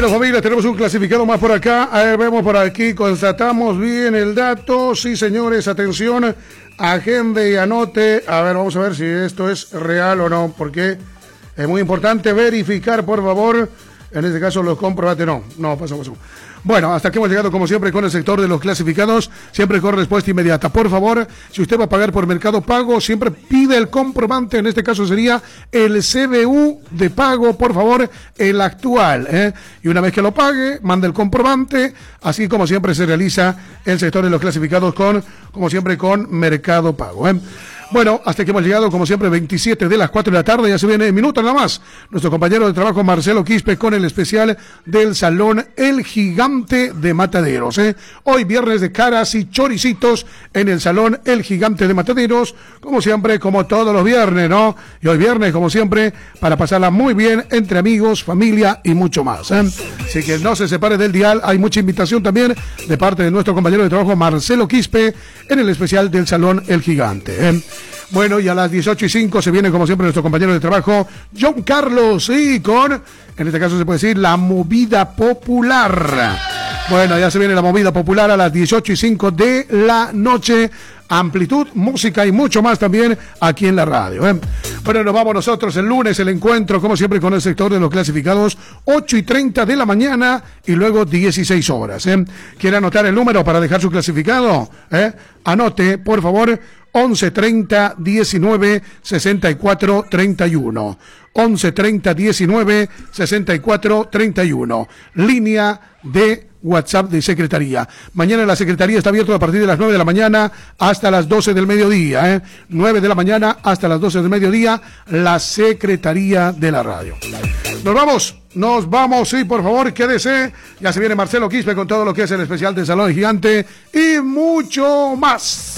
Bueno, familia, tenemos un clasificado más por acá. A ver, vemos por aquí, constatamos bien el dato. Sí, señores, atención, agende y anote. A ver, vamos a ver si esto es real o no, porque es muy importante verificar, por favor. En este caso, los comprobantes no, pasamos. Bueno, hasta aquí hemos llegado, como siempre, con el sector de los clasificados, siempre con respuesta inmediata. Por favor, si usted va a pagar por Mercado Pago, siempre pide el comprobante, en este caso sería el CBU de pago, por favor, el actual, Y una vez que lo pague, manda el comprobante, así como siempre se realiza el sector de los clasificados como siempre, con Mercado Pago, Bueno, hasta aquí hemos llegado, como siempre, 27 de las 4 de la tarde, ya se viene minutos nada más. Nuestro compañero de trabajo, Marcelo Quispe, con el especial del Salón El Gigante de Mataderos. Hoy viernes de caras y choricitos en el Salón El Gigante de Mataderos, como siempre, como todos los viernes, ¿no? Y hoy viernes, como siempre, para pasarla muy bien entre amigos, familia y mucho más. Así que no se separe del dial, hay mucha invitación también de parte de nuestro compañero de trabajo, Marcelo Quispe, en el especial del Salón El Gigante. Bueno, y a las 18:05 se viene, como siempre, nuestro compañero de trabajo, John Carlos, y con, en este caso se puede decir, la movida popular. Bueno, ya se viene la movida popular a las 18:05 de la noche. Amplitud, música y mucho más también aquí en la radio. Bueno, nos vamos nosotros el lunes, el encuentro, como siempre, con el sector de los clasificados, 8:30 de la mañana y luego 16 horas. ¿Quiere anotar el número para dejar su clasificado? Anote, por favor, 11 30 19 64 31. 11 30 19 64 31. Línea de WhatsApp de Secretaría. Mañana la Secretaría está abierta a partir de las 9 de la mañana hasta las 12 del mediodía. 9 de la mañana hasta las 12 del mediodía, la Secretaría de la Radio. Nos vamos, sí, por favor, quédese. Ya se viene Marcelo Quispe con todo lo que es el especial del Salón Gigante y mucho más.